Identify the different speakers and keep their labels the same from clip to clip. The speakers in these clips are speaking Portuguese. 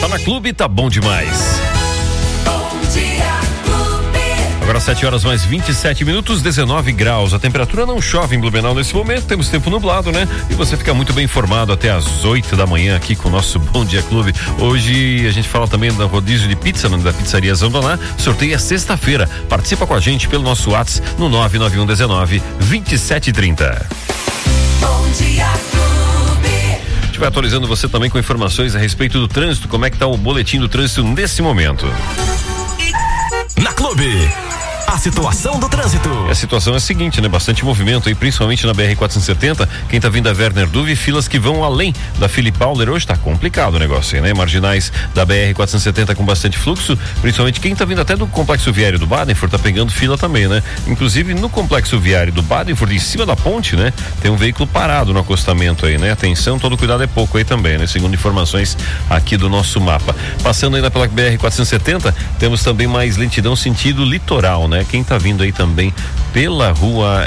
Speaker 1: Tá na Clube, tá bom demais. Agora 7 horas mais 27 minutos, 19 graus. A temperatura não chove em Blumenau nesse momento, temos tempo nublado, né? E você fica muito bem informado até às 8 da manhã aqui com o nosso Bom Dia Clube. Hoje a gente fala também da rodízio de pizza, da Pizzaria Zandoná. Sorteio é sexta-feira. Participa com a gente pelo nosso WhatsApp no 99119-2730.
Speaker 2: Bom Dia Clube.
Speaker 1: A gente vai atualizando você também com informações a respeito do trânsito. Como é que tá o boletim do trânsito nesse momento?
Speaker 3: Na Clube, a situação do trânsito.
Speaker 1: A situação é a seguinte, né? Bastante movimento aí, principalmente na BR-470. Quem tá vindo da Werner Duve, filas que vão além da Felipe Auler. Hoje tá complicado o negócio aí, né? Marginais da BR-470 com bastante fluxo, principalmente quem tá vindo até do Complexo Viário do Badenford tá pegando fila também, né? Inclusive no Complexo Viário do Badenford, em cima da ponte, né? Tem um veículo parado no acostamento aí, né? Atenção, todo cuidado é pouco aí também, né? Segundo informações aqui do nosso mapa. Passando ainda pela BR-470, temos também mais lentidão sentido litoral, né? Quem tá vindo aí também pela rua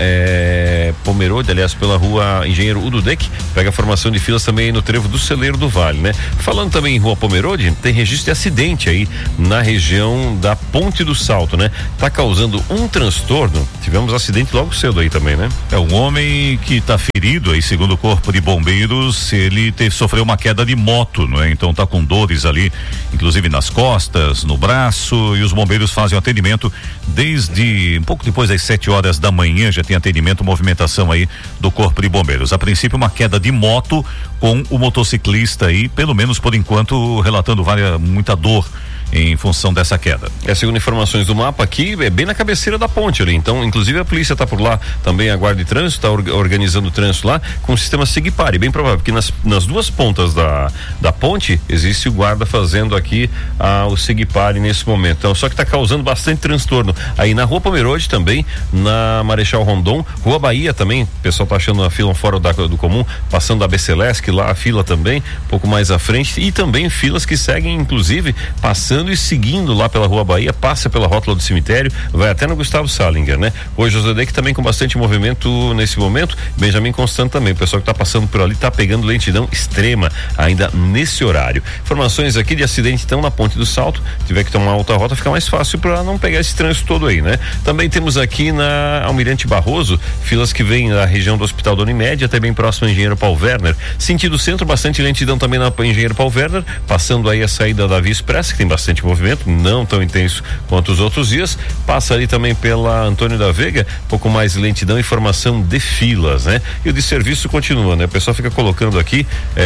Speaker 1: Pomerode, aliás, pela rua Engenheiro Ududec, pega a formação de filas também aí no trevo do Celeiro do Vale, né? Falando também em rua Pomerode, tem registro de acidente aí na região da Ponte do Salto, né? Tá causando um transtorno. Tivemos acidente logo cedo aí também, né?
Speaker 4: É um homem que tá ferido aí, segundo o Corpo de Bombeiros, ele sofreu uma queda de moto, não é? Então tá com dores ali, inclusive nas costas, no braço, e os bombeiros fazem o atendimento desde um pouco depois das 7 horas da manhã, já tem atendimento, movimentação aí do Corpo de Bombeiros. A princípio, uma queda de moto com o motociclista aí, pelo menos por enquanto, relatando muita dor em função dessa queda.
Speaker 1: Segundo informações do mapa aqui, é bem na cabeceira da ponte ali, então inclusive a polícia está por lá, também a guarda de trânsito está organizando o trânsito lá com o sistema Sigpare, bem provável que nas duas pontas da ponte existe o guarda fazendo aqui o Sigpare nesse momento, então só que está causando bastante transtorno aí na rua Pomerode também, na Marechal Rondon, rua Bahia também, o pessoal tá achando a fila fora do comum, passando da Becelesc lá a fila também, um pouco mais à frente, e também filas que seguem inclusive passando e seguindo lá pela Rua Bahia, passa pela rótula do cemitério, vai até no Gustavo Salinger, né? Hoje o Zodec também com bastante movimento nesse momento, Benjamin Constant também, o pessoal que tá passando por ali tá pegando lentidão extrema ainda nesse horário. Informações aqui de acidente então na Ponte do Salto, tiver que tomar outra rota fica mais fácil para não pegar esse trânsito todo aí, né? Também temos aqui na Almirante Barroso, filas que vêm da região do Hospital da Unimed até bem próximo ao Engenheiro Paul Werner, sentido centro, bastante lentidão também na Engenheiro Paul Werner, passando aí a saída da Via Expressa, que tem bastante movimento, não tão intenso quanto os outros dias, passa ali também pela Antônio da Veiga, pouco mais lentidão e formação de filas, né? E o de serviço continua, né? O pessoal fica colocando aqui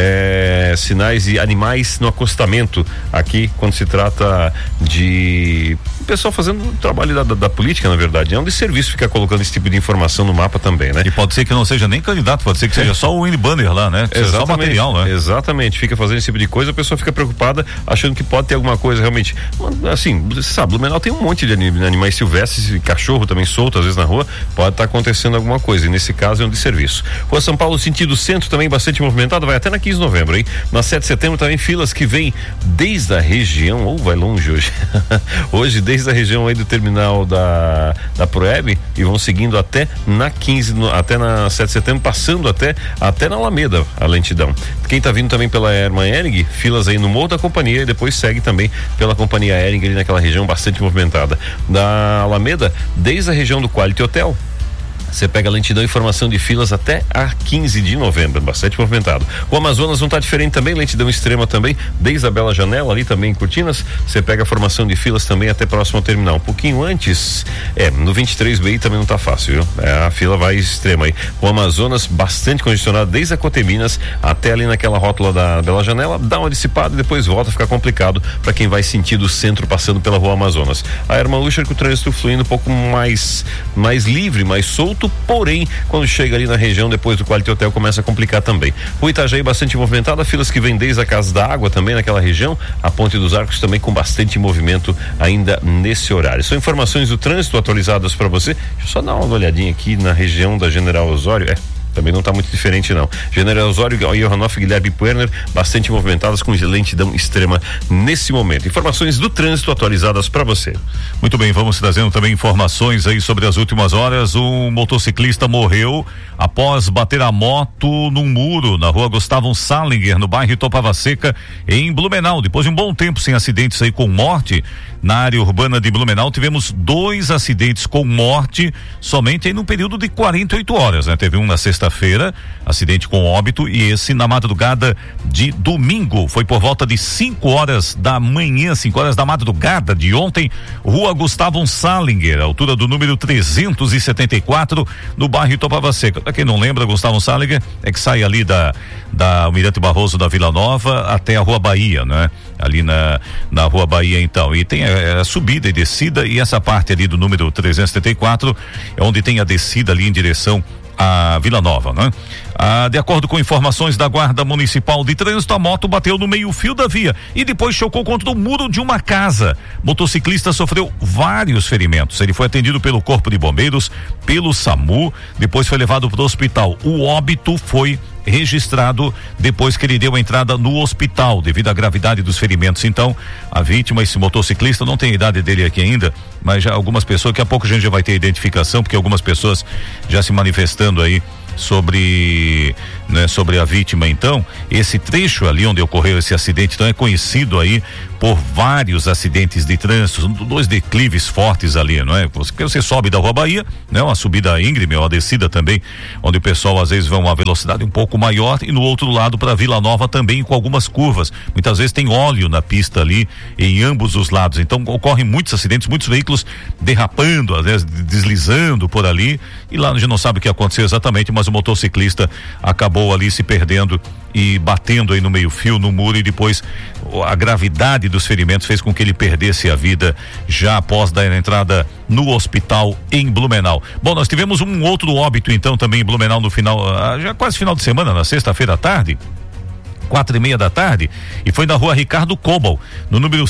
Speaker 1: sinais de animais no acostamento aqui, quando se trata de o pessoal fazendo o trabalho da política, na verdade, é um de serviço ficar colocando esse tipo de informação no mapa também, né?
Speaker 4: E pode ser que não seja nem candidato, pode ser que seja só o banner lá, né?
Speaker 1: Exatamente,
Speaker 4: só material, né?
Speaker 1: Exatamente, fica fazendo esse tipo de coisa, a pessoa fica preocupada, achando que pode ter alguma coisa realmente, assim, você sabe, Blumenau tem um monte de animais silvestres, cachorro também solto, às vezes na rua, pode estar acontecendo alguma coisa, e nesse caso é um de serviço. Rua São Paulo, sentido centro, também bastante movimentado, vai até na 15 de novembro, hein? Na 7 de setembro também filas que vêm desde a região, vai longe hoje, hoje desde a região aí do terminal da Proeb, e vão seguindo até na 15, até na 7 de setembro, passando até na Alameda, a lentidão. Quem tá vindo também pela Hermann Hering, filas aí no Morro da Companhia, e depois segue também pela Companhia Hering ali naquela região bastante movimentada. Da Alameda, desde a região do Quality Hotel, você pega lentidão e formação de filas até a 15 de novembro, bastante movimentado. O Amazonas não está diferente também, lentidão extrema também, desde a Bela Janela ali também em Cortinas, você pega a formação de filas também até próximo ao terminal. Um pouquinho antes, no 23B também não tá fácil, viu? A fila vai extrema aí. O Amazonas bastante congestionado desde a Coteminas até ali naquela rótula da Bela Janela, dá uma dissipada e depois volta a ficar complicado para quem vai sentido centro passando pela Rua Amazonas. A Hermann Lucher com o trânsito fluindo um pouco mais livre, mais solto, porém, quando chega ali na região, depois do Quality Hotel, começa a complicar também. O Itajaí bastante movimentada, filas que vêm desde a Casa da Água também naquela região, a Ponte dos Arcos também com bastante movimento ainda nesse horário. São informações do trânsito atualizadas para você. Deixa eu só dar uma olhadinha aqui na região da General Osório, também não está muito diferente não. General Osório, Johannoff, Guilherme Puerner, bastante movimentadas com lentidão extrema nesse momento. Informações do trânsito atualizadas para você.
Speaker 4: Muito bem, vamos trazendo também informações aí sobre as últimas horas. Um motociclista morreu após bater a moto num muro na rua Gustavo Salinger, no bairro Itopava Seca, em Blumenau. Depois de um bom tempo sem acidentes aí com morte na área urbana de Blumenau, tivemos 2 acidentes com morte somente aí num período de 48 horas, né? Teve um na sexta-feira, acidente com óbito, e esse na madrugada de domingo, foi por volta de 5 horas da manhã, 5 horas da madrugada de ontem, rua Gustavo Salinger, altura do número 374, no bairro Itopava Seca. Pra quem não lembra, Gustavo Salinger é que sai ali da Almirante Barroso da Vila Nova até a Rua Bahia, né? Ali na Rua Bahia, então, e tem a subida e descida, e essa parte ali do número 374 é onde tem a descida ali em direção à Vila Nova, né? De acordo com informações da Guarda Municipal de Trânsito, a moto bateu no meio-fio da via e depois chocou contra o muro de uma casa. Motociclista sofreu vários ferimentos. Ele foi atendido pelo Corpo de Bombeiros, pelo SAMU, depois foi levado para o hospital. O óbito foi registrado depois que ele deu a entrada no hospital devido à gravidade dos ferimentos. Então, a vítima, esse motociclista, não tem a idade dele aqui ainda, mas já algumas pessoas, daqui a pouco a gente já vai ter identificação, porque algumas pessoas já se manifestando aí sobre a vítima. Então, esse trecho ali onde ocorreu esse acidente, então, é conhecido aí por vários acidentes de trânsito, 2 declives fortes ali, não é? Você sobe da Rua Bahia, né? Uma subida íngreme, uma descida também, onde o pessoal às vezes vai uma velocidade um pouco maior, e no outro lado para Vila Nova também com algumas curvas. Muitas vezes tem óleo na pista ali em ambos os lados. Então ocorrem muitos acidentes, muitos veículos derrapando, às vezes deslizando por ali, e lá a gente não sabe o que aconteceu exatamente, mas o motociclista acabou ali se perdendo e batendo aí no meio-fio, no muro, e depois a gravidade dos ferimentos fez com que ele perdesse a vida já após dar a entrada no hospital em Blumenau. Bom, nós tivemos um outro óbito então também em Blumenau no final, já quase final de semana, na sexta-feira à tarde, 4:30 da tarde, e foi na rua Ricardo Cobal, no número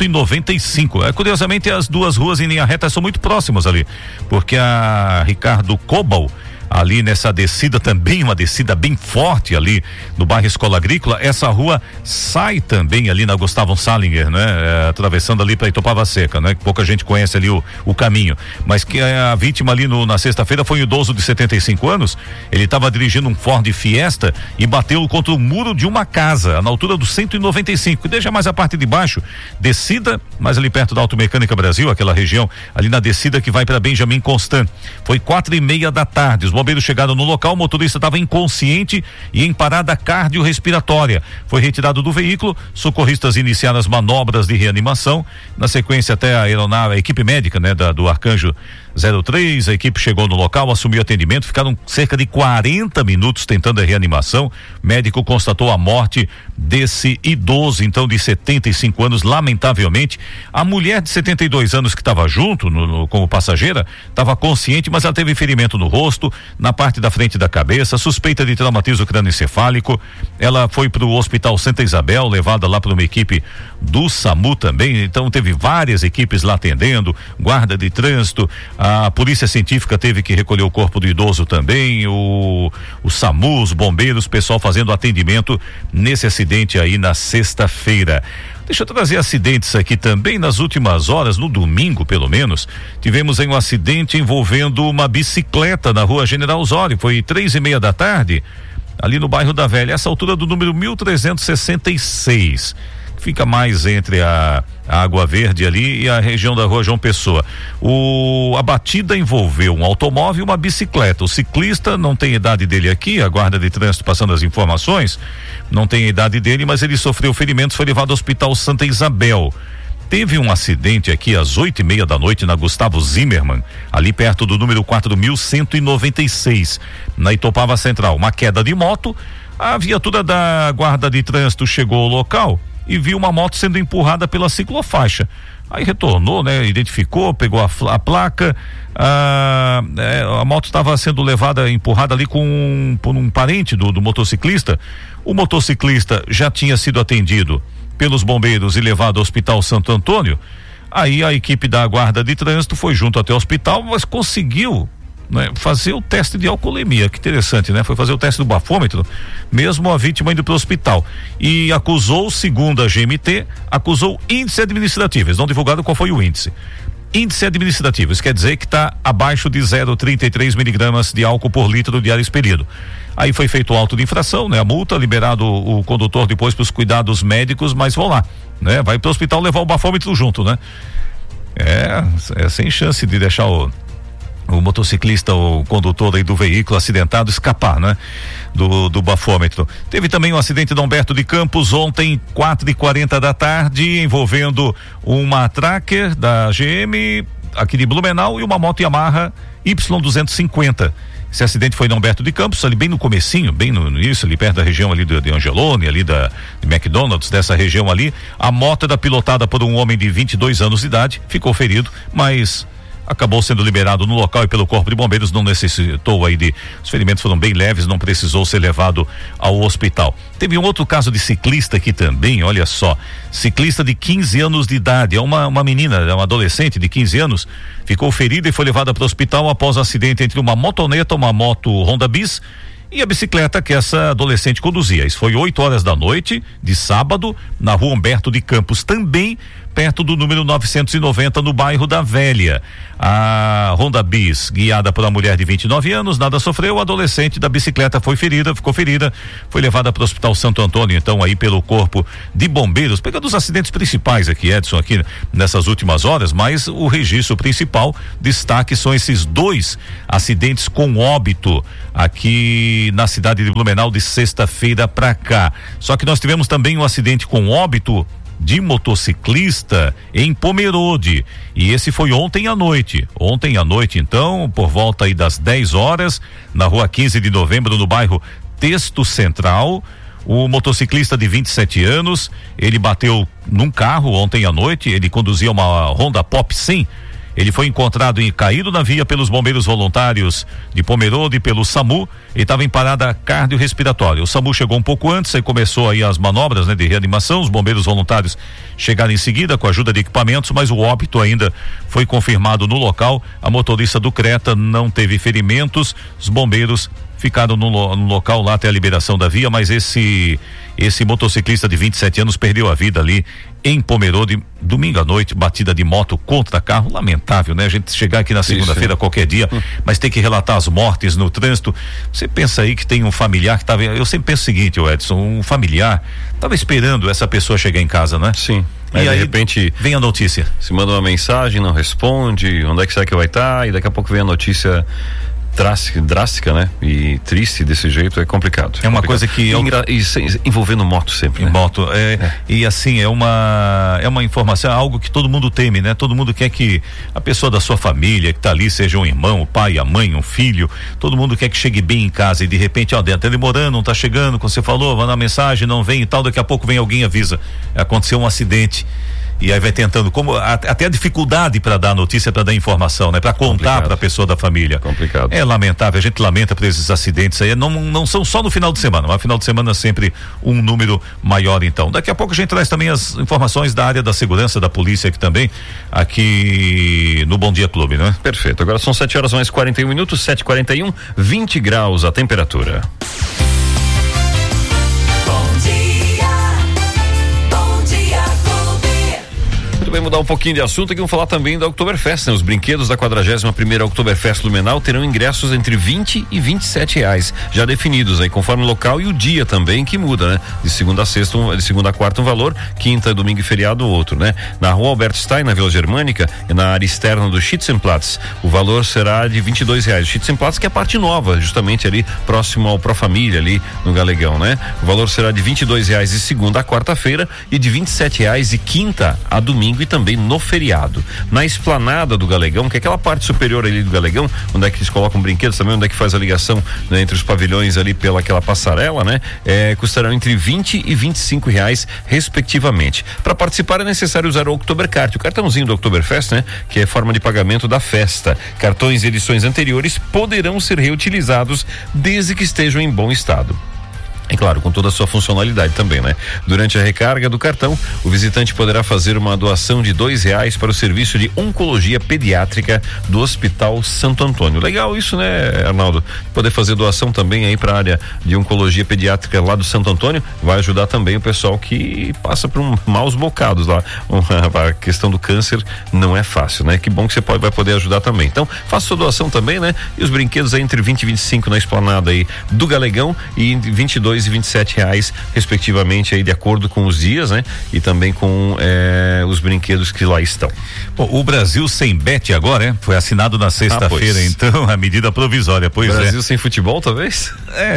Speaker 4: 195. Curiosamente, as duas ruas em linha reta são muito próximas ali, porque a Ricardo Cobal, ali nessa descida também, uma descida bem forte ali no bairro Escola Agrícola, essa rua sai também ali na Gustavo Salinger, né? Atravessando ali para Itopava Seca, né? Pouca gente conhece ali o caminho, mas que a vítima ali na sexta-feira foi um idoso de 75 anos, ele estava dirigindo um Ford Fiesta e bateu contra o muro de uma casa, na altura do 195, deixa mais a parte de baixo, descida, mais ali perto da Automecânica Brasil, aquela região, ali na descida que vai para Benjamin Constant. Foi 4:30 da tarde, os bombeiros chegaram no local, o motorista estava inconsciente e em parada cardiorrespiratória. Foi retirado do veículo, socorristas iniciaram as manobras de reanimação. Na sequência, até a equipe médica, né, do Arcanjo 03, a equipe chegou no local, assumiu atendimento, ficaram cerca de 40 minutos tentando a reanimação. O médico constatou a morte desse idoso, então, de 75 anos, lamentavelmente. A mulher de 72 anos que estava junto, como passageira, estava consciente, mas ela teve ferimento no rosto, na parte da frente da cabeça, suspeita de traumatismo crânioencefálico. Ela foi para o Hospital Santa Isabel, levada lá por uma equipe do SAMU também, então teve várias equipes lá atendendo, guarda de trânsito, a polícia científica teve que recolher o corpo do idoso também, o SAMU, os bombeiros, o pessoal fazendo atendimento nesse acidente aí na sexta-feira. Deixa eu trazer acidentes aqui também nas últimas horas, no domingo pelo menos, tivemos aí um acidente envolvendo uma bicicleta na rua General Osório, foi 3:30 da tarde, ali no bairro da Velha, essa altura do número 1366. Fica mais entre a Água Verde ali e a região da rua João Pessoa. A batida envolveu um automóvel e uma bicicleta. O ciclista, não tem idade dele aqui, a guarda de trânsito passando as informações, não tem a idade dele, mas ele sofreu ferimentos, foi levado ao Hospital Santa Isabel. Teve um acidente aqui às 8:30 da noite na Gustavo Zimmermann, ali perto do número 4196, na Itopava Central. Uma queda de moto, a viatura da guarda de trânsito chegou ao local e viu uma moto sendo empurrada pela ciclofaixa. Aí retornou, né? Identificou, pegou a placa, a moto estava sendo empurrada ali por um parente do motociclista. O motociclista já tinha sido atendido pelos bombeiros e levado ao Hospital Santo Antônio. Aí a equipe da guarda de trânsito foi junto até o hospital, mas conseguiu né, fazer o teste de alcoolemia. Que interessante, né? Foi fazer o teste do bafômetro, mesmo a vítima indo para o hospital. E acusou, segundo a GMT, acusou índice administrativo. Eles não divulgaram qual foi o índice. Índice administrativo, isso quer dizer que está abaixo de 0,33 miligramas de álcool por litro de ar expelido. Aí foi feito o auto de infração, né? A multa, liberado o condutor depois para os cuidados médicos, mas vão lá, né? Vai para o hospital levar o bafômetro junto, né? É sem chance de deixar o motociclista, o condutor aí do veículo acidentado escapar, né? Do bafômetro. Teve também um acidente de Humberto de Campos ontem, 4h40 da tarde, envolvendo uma Tracker da GM aqui de Blumenau e uma moto Yamaha Y250. Esse acidente foi em Humberto de Campos, ali bem no comecinho, bem no início, ali perto da região ali de Angelone, ali de McDonald's, dessa região ali. A moto era pilotada por um homem de 22 anos de idade, ficou ferido, mas acabou sendo liberado no local e pelo Corpo de Bombeiros, não necessitou aí os ferimentos foram bem leves, não precisou ser levado ao hospital. Teve um outro caso de ciclista aqui também, olha só, ciclista de 15 anos de idade, é uma menina, é uma adolescente de 15 anos, ficou ferida e foi levada para o hospital após um acidente entre uma motoneta, uma moto Honda Bis e a bicicleta que essa adolescente conduzia. Isso foi 8h da noite de sábado, na rua Humberto de Campos, também perto do número 990, no bairro da Velha. A Honda Bis, guiada por uma mulher de 29 anos, nada sofreu. A adolescente da bicicleta ficou ferida, foi levada para o Hospital Santo Antônio, então aí pelo Corpo de Bombeiros, pegando os acidentes principais aqui, Edson, aqui nessas últimas horas, mas o registro principal, destaque são esses 2 acidentes com óbito aqui na cidade de Blumenau de sexta-feira para cá. Só que nós tivemos também um acidente com óbito de motociclista em Pomerode, e esse foi ontem à noite, então, por volta aí das 10h, na rua 15 de novembro, no bairro Texto Central. O motociclista de 27 anos, ele bateu num carro ontem à noite, ele conduzia uma Honda Pop 100. Ele foi encontrado e caído na via pelos bombeiros voluntários de Pomerode e pelo SAMU. Ele estava em parada cardiorrespiratória. O SAMU chegou um pouco antes e começou aí as manobras, né, de reanimação. Os bombeiros voluntários chegaram em seguida com a ajuda de equipamentos, mas o óbito ainda foi confirmado no local. A motorista do Creta não teve ferimentos. Os bombeiros ficaram no local lá até a liberação da via, mas esse motociclista de 27 anos perdeu a vida ali em Pomerode, domingo à noite, batida de moto contra carro, lamentável, né? A gente chegar aqui na segunda-feira qualquer dia, mas tem que relatar as mortes no trânsito. Você pensa aí que tem um familiar que estava, eu sempre penso o seguinte, Edson, um familiar estava esperando essa pessoa chegar em casa, né?
Speaker 1: Sim.
Speaker 4: E aí,
Speaker 1: de repente
Speaker 4: vem a notícia.
Speaker 1: Se manda uma mensagem, não responde, onde é que será que vai estar? E daqui a pouco vem a notícia drástica, né? E triste desse jeito, é complicado.
Speaker 4: É uma coisa que
Speaker 1: envolvendo moto sempre, né?
Speaker 4: Moto, e assim, é uma informação, algo que todo mundo teme, né? Todo mundo quer que a pessoa da sua família que tá ali, seja um irmão, o pai, a mãe, um filho, todo mundo quer que chegue bem em casa e de repente, tá demorando, não tá chegando, como você falou, vai na mensagem, não vem e tal, daqui a pouco vem alguém e avisa, aconteceu um acidente. E aí vai tentando, até a dificuldade para dar notícia, para dar informação, né? Para contar para a pessoa da família.
Speaker 1: Complicado.
Speaker 4: É lamentável, a gente lamenta por esses acidentes aí, não são só no final de semana, mas no final de semana sempre um número maior, então. Daqui a pouco a gente traz também as informações da área da segurança, da polícia aqui também, aqui no Bom Dia Clube, né?
Speaker 1: Perfeito, agora são 7h mais 41 minutos, 7h41, 20 graus a temperatura. Muito bem, mudar um pouquinho de assunto aqui, vamos falar também da Oktoberfest, né? Os brinquedos da 41ª Oktoberfest Blumenau terão ingressos entre R$20 e R$27, já definidos aí, conforme o local e o dia também, que muda, né? De segunda a sexta, de segunda a quarta um valor, quinta, domingo e feriado outro, né? Na rua Albert Stein, na Vila Germânica, e na área externa do Schützenplatz, o valor será de R$22. O Schützenplatz, que é a parte nova, justamente ali, próximo ao Pro Família, ali no Galegão, né? O valor será de R$22 de segunda a quarta-feira e de R$27 de quinta a domingo e também no feriado. Na esplanada do Galegão, que é aquela parte superior ali do Galegão, onde é que eles colocam brinquedos também, onde é que faz a ligação, né, entre os pavilhões ali pela aquela passarela, né? Custarão entre R$20 e R$25 respectivamente. Para participar é necessário usar o Oktobercard, o cartãozinho do Oktoberfest, né? Que é forma de pagamento da festa. Cartões de edições anteriores poderão ser reutilizados desde que estejam em bom estado. E claro, com toda a sua funcionalidade também, né? Durante a recarga do cartão, o visitante poderá fazer uma doação de R$2 para o serviço de oncologia pediátrica do Hospital Santo Antônio. Legal isso, né, Arnaldo? Poder fazer doação também aí para a área de oncologia pediátrica lá do Santo Antônio, vai ajudar também o pessoal que passa por maus bocados lá. A questão do câncer não é fácil, né? Que bom que você vai poder ajudar também. Então, faça sua doação também, né? E os brinquedos aí entre 20 e 25 na esplanada aí do Galegão e 22 e R$27, respectivamente, aí de acordo com os dias, né? E também com os brinquedos que lá estão.
Speaker 4: Bom, o Brasil sem bet agora, foi assinado na sexta-feira, então, a medida provisória, pois
Speaker 1: Brasil sem futebol, talvez?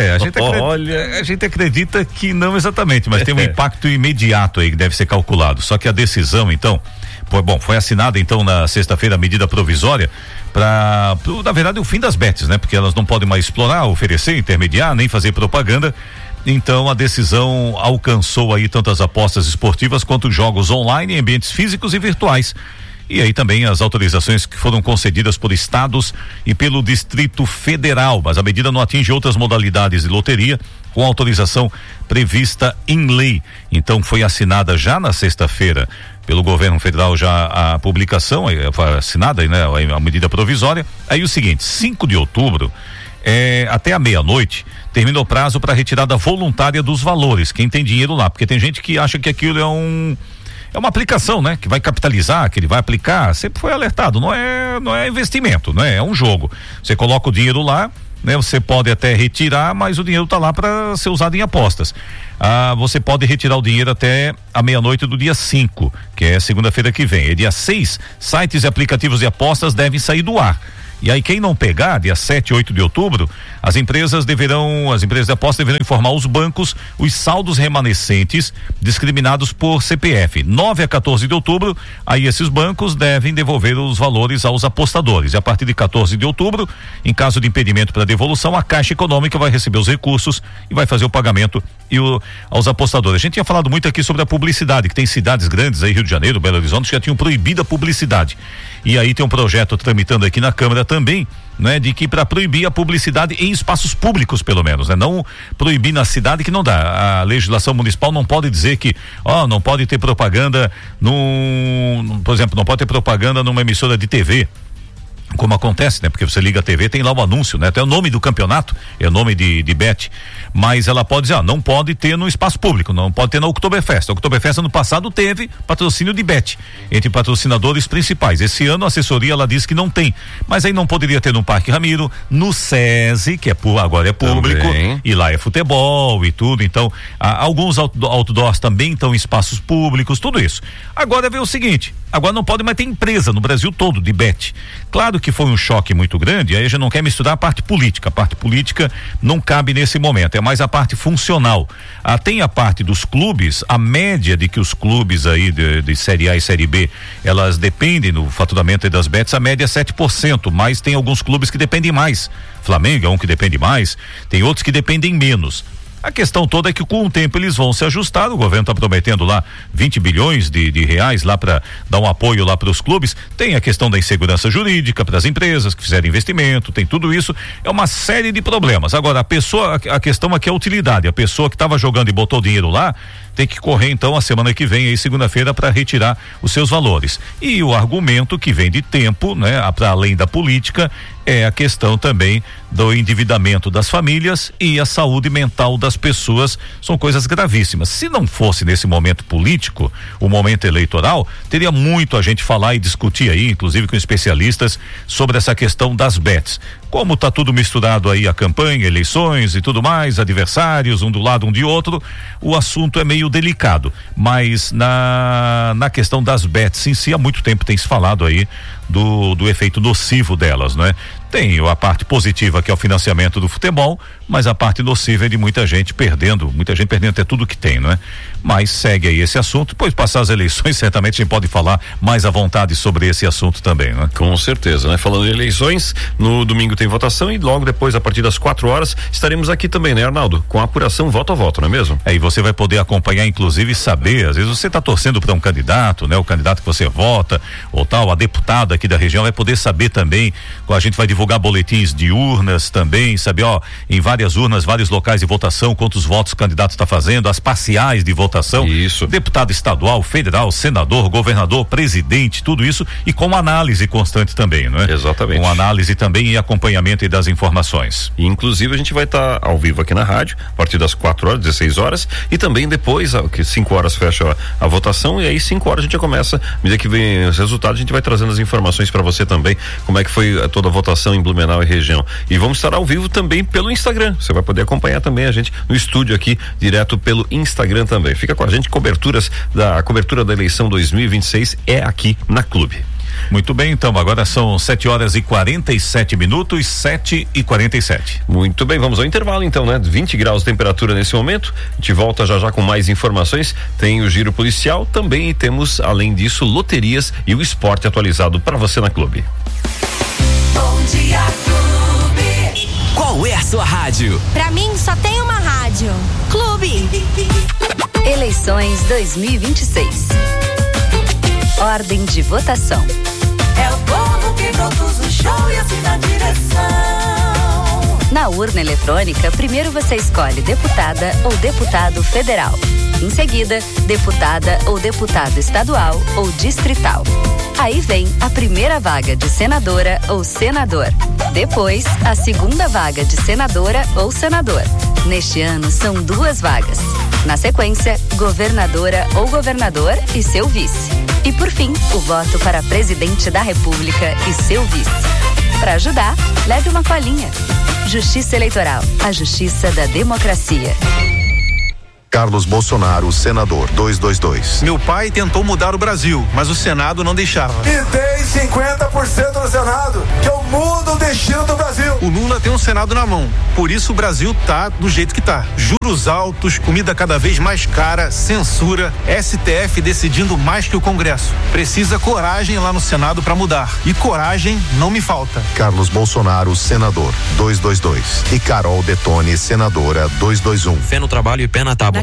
Speaker 4: A gente acredita que não exatamente, mas tem um impacto imediato aí que deve ser calculado. Só que a decisão, então, foi assinada então na sexta-feira a medida provisória para, na verdade, o fim das bets, né? Porque elas não podem mais explorar, oferecer, intermediar, nem fazer propaganda. Então a decisão alcançou aí tanto as apostas esportivas quanto jogos online em ambientes físicos e virtuais. E aí também as autorizações que foram concedidas por estados e pelo Distrito Federal, mas a medida não atinge outras modalidades de loteria com autorização prevista em lei. Então foi assinada já na sexta-feira pelo governo federal já a publicação, foi assinada, né, a medida provisória. Aí o seguinte, 5 de outubro, até a meia-noite, termina o prazo para retirada voluntária dos valores, quem tem dinheiro lá, porque tem gente que acha que aquilo é uma aplicação, né? Que vai capitalizar, que ele vai aplicar, sempre foi alertado, não é investimento, né? É um jogo, você coloca o dinheiro lá, né? Você pode até retirar, mas o dinheiro está lá para ser usado em apostas. Você pode retirar o dinheiro até a meia-noite do dia 5, que é segunda-feira que vem. Dia 6, sites e aplicativos de apostas devem sair do ar. E aí quem não pegar, dia 7 e 8 de outubro, as empresas de aposta deverão informar os bancos os saldos remanescentes discriminados por CPF. 9 a 14 de outubro, aí esses bancos devem devolver os valores aos apostadores. E a partir de 14 de outubro, em caso de impedimento para devolução, a Caixa Econômica vai receber os recursos e vai fazer o pagamento aos apostadores. A gente tinha falado muito aqui sobre a publicidade, que tem cidades grandes aí, Rio de Janeiro, Belo Horizonte, que já tinham proibido a publicidade. E aí tem um projeto tramitando aqui na Câmara também, né, de que para proibir a publicidade em espaços públicos, pelo menos, né? Não proibir na cidade, que não dá. A legislação municipal não pode dizer que, não pode ter propaganda por exemplo, não pode ter propaganda numa emissora de TV. Como acontece, né? Porque você liga a TV, tem lá o anúncio, né? Até o nome do campeonato é o nome de bet, mas ela pode dizer, não pode ter no espaço público, não pode ter na Oktoberfest. A Oktoberfest ano passado teve patrocínio de bet entre patrocinadores principais. Esse ano a assessoria ela disse que não tem, mas aí não poderia ter no Parque Ramiro, no SESI, que agora é público, também. E lá é futebol e tudo. Então, alguns outdoors também estão em espaços públicos, tudo isso. Agora vê o seguinte, agora não pode mais ter empresa no Brasil todo de bet. Claro que foi um choque muito grande, aí a gente não quer misturar a parte política não cabe nesse momento, é mais a parte funcional. Tem a parte dos clubes, a média de que os clubes aí de Série A e Série B, elas dependem do faturamento das bets, a média é 7%, mas tem alguns clubes que dependem mais. Flamengo é um que depende mais, tem outros que dependem menos. A questão toda é que com o tempo eles vão se ajustar. O governo está prometendo lá 20 bilhões de reais lá para dar um apoio lá para os clubes. Tem a questão da insegurança jurídica para as empresas que fizeram investimento, tem tudo isso. É uma série de problemas. Agora, a questão aqui é a utilidade. A pessoa que estava jogando e botou dinheiro lá tem que correr então a semana que vem, aí segunda-feira, para retirar os seus valores. E o argumento que vem de tempo, né, para além da política, é a questão também do endividamento das famílias e a saúde mental das pessoas. São coisas gravíssimas. Se não fosse nesse momento político, o momento eleitoral, teria muito a gente falar e discutir aí, inclusive com especialistas, sobre essa questão das bets. Como tá tudo misturado aí, a campanha, eleições e tudo mais, adversários, um do lado, um de outro, o assunto é meio delicado. Mas na questão das bets em si, há muito tempo tem se falado aí do efeito nocivo delas, né? Tem a parte positiva, que é o financiamento do futebol, mas a parte nociva é de muita gente perdendo até tudo que tem, não é? Mas segue aí esse assunto, depois passar as eleições, certamente a gente pode falar mais à vontade sobre esse assunto também, né?
Speaker 1: Com certeza, né? Falando em eleições, no domingo tem votação e logo depois, a partir das 4h, estaremos aqui também, né, Arnaldo? Com a apuração voto a voto, não é mesmo?
Speaker 4: E você vai poder acompanhar, inclusive, saber, às vezes você está torcendo para um candidato, né? O candidato que você vota ou tal, a deputada aqui da região vai poder saber também, a gente vai divulgar divulgar boletins de urnas também, sabe, em várias urnas, vários locais de votação, quantos votos o candidato está fazendo, as parciais de votação.
Speaker 1: Isso.
Speaker 4: Deputado estadual, federal, senador, governador, presidente, tudo isso e com análise constante também, não é?
Speaker 1: Exatamente.
Speaker 4: Com análise também e acompanhamento das informações.
Speaker 1: E, inclusive, a gente vai estar ao vivo aqui na rádio, a partir das 4 horas, 16 horas, e também depois, que 5 horas fecha a votação, e aí 5 horas a gente já começa, à medida que vem os resultados, a gente vai trazendo as informações para você também, como é que foi toda a votação em Blumenau e região. E vamos estar ao vivo também pelo Instagram, você vai poder acompanhar também a gente no estúdio aqui, direto pelo Instagram também. Fica com a gente, a cobertura da eleição 2026 é aqui na Clube.
Speaker 4: Muito bem, então, agora são 7 horas e 47 minutos, 7h47.
Speaker 1: Muito bem, vamos ao intervalo então, né? 20 graus de temperatura nesse momento. A gente volta já com mais informações. Tem o giro policial também e temos, além disso, loterias e o esporte atualizado para você na Clube.
Speaker 2: Bom Dia Clube.
Speaker 3: Qual é a sua rádio?
Speaker 5: Pra mim, só tem uma rádio. Clube.
Speaker 6: Eleições 2026. Ordem de votação.
Speaker 2: É o povo que produz o show e assim na direção.
Speaker 6: Na urna eletrônica, primeiro você escolhe deputada ou deputado federal. Em seguida, deputada ou deputado estadual ou distrital. Aí vem a primeira vaga de senadora ou senador. Depois, a segunda vaga de senadora ou senador. Neste ano, são 2 vagas. Na sequência, governadora ou governador e seu vice. E por fim, o voto para presidente da República e seu vice. Para ajudar, leve uma colinha. Justiça Eleitoral, a justiça da democracia.
Speaker 7: Carlos Bolsonaro, senador, 222.
Speaker 8: Meu pai tentou mudar o Brasil, mas o Senado não deixava.
Speaker 9: E tem 50% no Senado, que eu mudo o destino do Brasil.
Speaker 8: O Lula tem um Senado na mão, por isso o Brasil tá do jeito que tá. Juros altos, comida cada vez mais cara, censura, STF decidindo mais que o Congresso. Precisa coragem lá no Senado para mudar. E coragem não me falta.
Speaker 7: Carlos Bolsonaro, senador, 222. E Carol Detone, senadora, 221.
Speaker 10: Fé no trabalho e pé na tábua.